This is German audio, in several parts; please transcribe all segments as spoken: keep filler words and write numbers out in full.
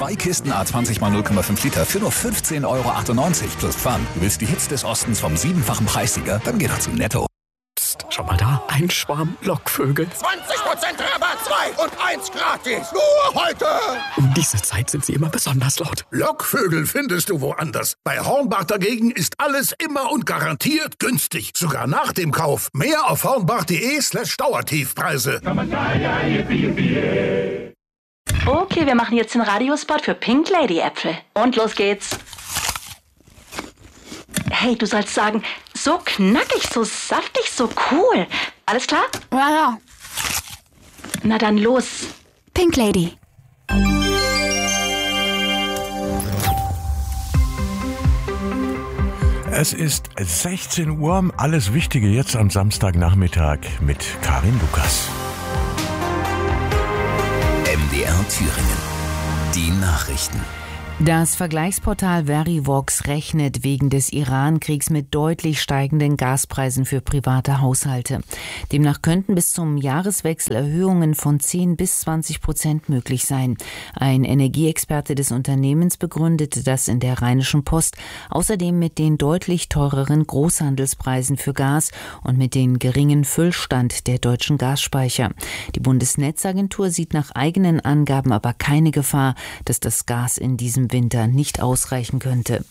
Zwei Kisten A zwanzig mal null Komma fünf Liter für nur fünfzehn Euro achtundneunzig plus Pfand. Du willst die Hits des Ostens vom siebenfachen Preissieger? Dann geh doch zu Netto. Psst, schau mal da. Ein Schwarm Lockvögel. zwanzig Prozent Rabatt, zwei und eins gratis. Nur heute. Um diese Zeit sind sie immer besonders laut. Lockvögel findest du woanders. Bei Hornbach dagegen ist alles immer und garantiert günstig. Sogar nach dem Kauf. Mehr auf hornbach.de slash Dauertiefpreise. Okay, wir machen jetzt den Radiospot für Pink Lady Äpfel. Und los geht's. Hey, du sollst sagen, so knackig, so saftig, so cool. Alles klar? Ja, ja. Na dann los. Pink Lady. Es ist sechzehn Uhr. Alles Wichtige jetzt am Samstagnachmittag mit Karin Lukas. M D R Thüringen. Die Nachrichten. Das Vergleichsportal Verivox rechnet wegen des Iran-Kriegs mit deutlich steigenden Gaspreisen für private Haushalte. Demnach könnten bis zum Jahreswechsel Erhöhungen von zehn bis zwanzig Prozent möglich sein. Ein Energieexperte des Unternehmens begründete das in der Rheinischen Post, außerdem mit den deutlich teureren Großhandelspreisen für Gas und mit dem geringen Füllstand der deutschen Gasspeicher. Die Bundesnetzagentur sieht nach eigenen Angaben aber keine Gefahr, dass das Gas in diesem Winter nicht ausreichen könnte.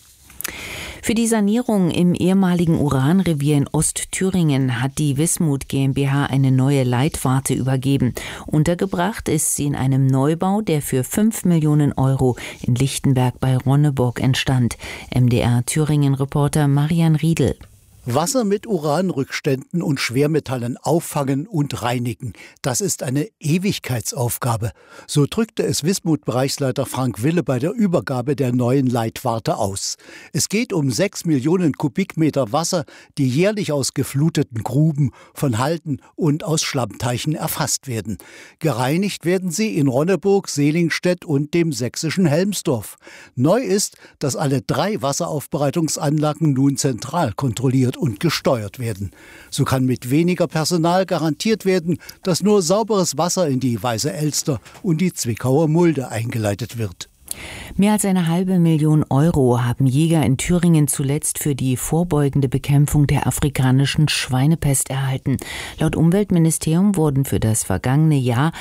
Für die Sanierung im ehemaligen Uranrevier in Ostthüringen hat die Wismut GmbH eine neue Leitwarte übergeben. Untergebracht ist sie in einem Neubau, der für fünf Millionen Euro in Lichtenberg bei Ronneburg entstand. M D R Thüringen-Reporter Marian Riedel. Wasser mit Uranrückständen und Schwermetallen auffangen und reinigen. Das ist eine Ewigkeitsaufgabe. So drückte es Wismut-Bereichsleiter Frank Wille bei der Übergabe der neuen Leitwarte aus. Es geht um sechs Millionen Kubikmeter Wasser, die jährlich aus gefluteten Gruben, von Halden und aus Schlammteichen erfasst werden. Gereinigt werden sie in Ronneburg, Selingstedt und dem sächsischen Helmsdorf. Neu ist, dass alle drei Wasseraufbereitungsanlagen nun zentral kontrolliert und gesteuert werden. So kann mit weniger Personal garantiert werden, dass nur sauberes Wasser in die Weiße Elster und die Zwickauer Mulde eingeleitet wird. Mehr als eine halbe Million Euro haben Jäger in Thüringen zuletzt für die vorbeugende Bekämpfung der afrikanischen Schweinepest erhalten. Laut Umweltministerium wurden für das vergangene Jahr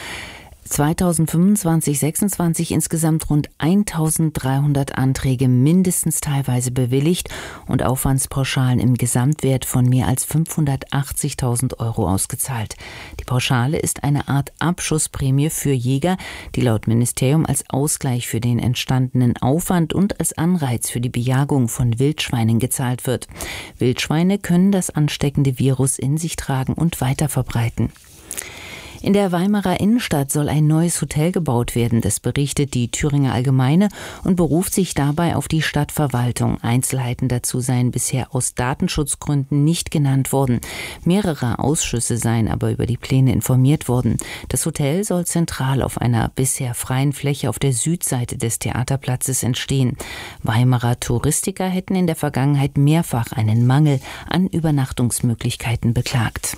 zweitausendfünfundzwanzig sechsundzwanzig insgesamt rund eintausenddreihundert Anträge mindestens teilweise bewilligt und Aufwandspauschalen im Gesamtwert von mehr als fünfhundertachtzigtausend Euro ausgezahlt. Die Pauschale ist eine Art Abschussprämie für Jäger, die laut Ministerium als Ausgleich für den entstandenen Aufwand und als Anreiz für die Bejagung von Wildschweinen gezahlt wird. Wildschweine können das ansteckende Virus in sich tragen und weiterverbreiten. In der Weimarer Innenstadt soll ein neues Hotel gebaut werden. Das berichtet die Thüringer Allgemeine und beruft sich dabei auf die Stadtverwaltung. Einzelheiten dazu seien bisher aus Datenschutzgründen nicht genannt worden. Mehrere Ausschüsse seien aber über die Pläne informiert worden. Das Hotel soll zentral auf einer bisher freien Fläche auf der Südseite des Theaterplatzes entstehen. Weimarer Touristiker hätten in der Vergangenheit mehrfach einen Mangel an Übernachtungsmöglichkeiten beklagt.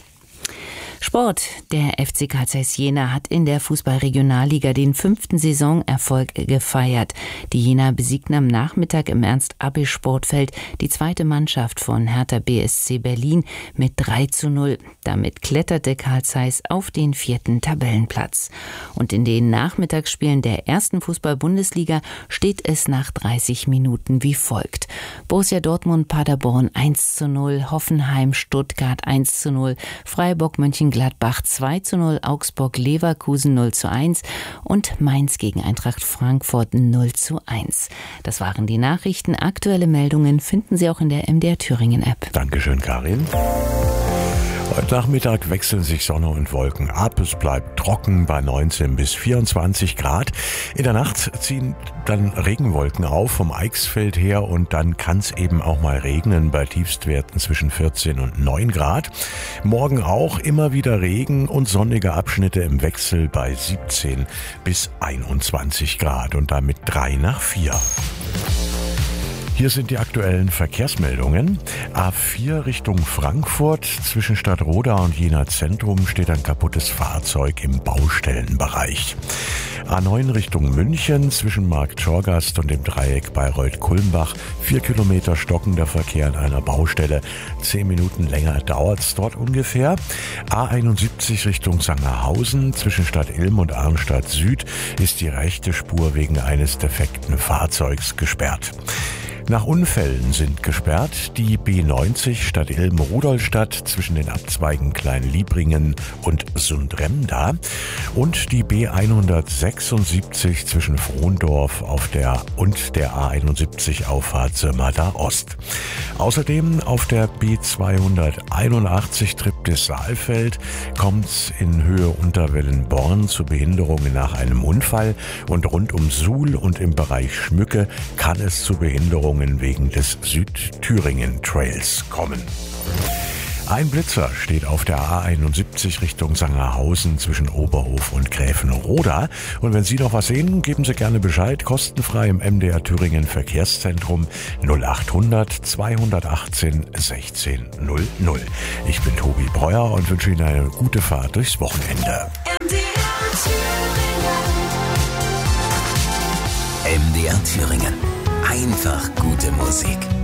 Sport. Der F C Carl Zeiss Jena hat in der Fußball-Regionalliga den fünften Saisonerfolg gefeiert. Die Jenaer besiegten am Nachmittag im Ernst-Abbe-Sportfeld die zweite Mannschaft von Hertha B S C Berlin mit drei zu null. Damit kletterte Carl Zeiss auf den vierten Tabellenplatz. Und in den Nachmittagsspielen der ersten Fußball-Bundesliga steht es nach dreißig Minuten wie folgt. Borussia Dortmund Paderborn eins zu null, Hoffenheim Stuttgart eins zu null, Freiburg Mönchengladbach zwei zu null, Augsburg Leverkusen null zu eins und Mainz gegen Eintracht Frankfurt null zu eins. Das waren die Nachrichten. Aktuelle Meldungen finden Sie auch in der M D R Thüringen App. Dankeschön, Karin. Heute Nachmittag wechseln sich Sonne und Wolken ab. Es bleibt trocken bei neunzehn bis vierundzwanzig Grad. In der Nacht ziehen dann Regenwolken auf vom Eichsfeld her und dann kann es eben auch mal regnen bei Tiefstwerten zwischen vierzehn und neun Grad. Morgen auch immer wieder Regen und sonnige Abschnitte im Wechsel bei siebzehn bis einundzwanzig Grad und damit drei nach vier. Hier sind die aktuellen Verkehrsmeldungen. A vier Richtung Frankfurt. Zwischen Stadtroda und Jena Zentrum steht ein kaputtes Fahrzeug im Baustellenbereich. A neun Richtung München. Zwischen Markt Schorgast und dem Dreieck Bayreuth-Kulmbach. Vier Kilometer stockender Verkehr an einer Baustelle. Zehn Minuten länger dauert's dort ungefähr. A einundsiebzig Richtung Sangerhausen. Zwischen Stadt Ilm und Arnstadt Süd ist die rechte Spur wegen eines defekten Fahrzeugs gesperrt. Nach Unfällen sind gesperrt die B neunzig Stadt Ilm-Rudolstadt zwischen den Abzweigen Klein-Liebringen und Sundremda und die B hundertsechsundsiebzig zwischen Frohndorf auf der und der A einundsiebzig Auffahrt Sömmerda Ost. Außerdem auf der B zweihunderteinundachtzig Triptis-Saalfeld kommt es in Höhe Unterwellenborn zu Behinderungen nach einem Unfall und rund um Suhl und im Bereich Schmücke kann es zu Behinderungen wegen des Südthüringen-Trails kommen. Ein Blitzer steht auf der A einundsiebzig Richtung Sangerhausen zwischen Oberhof und Gräfenroda. Und wenn Sie noch was sehen, geben Sie gerne Bescheid. Kostenfrei im M D R Thüringen Verkehrszentrum null achthundert zweihundertachtzehn sechzehn null null. Ich bin Tobi Breuer und wünsche Ihnen eine gute Fahrt durchs Wochenende. M D R Thüringen. Einfach gute Musik.